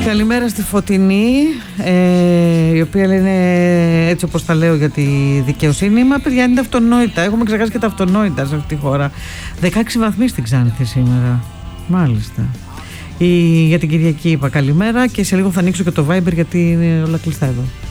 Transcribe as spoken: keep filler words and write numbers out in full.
Καλημέρα στη Φωτεινή, ε, η οποία λένε έτσι όπως τα λέω για τη δικαιοσύνη. Μα παιδιά είναι τα αυτονόητα. Έχουμε ξεχάσει και τα αυτονόητα σε αυτή τη χώρα. δεκαέξι βαθμοί στην Ξάνθη σήμερα. Μάλιστα. Η, για την Κυριακή είπα καλημέρα και σε λίγο θα ανοίξω και το Viber γιατί είναι όλα κλειστά εδώ.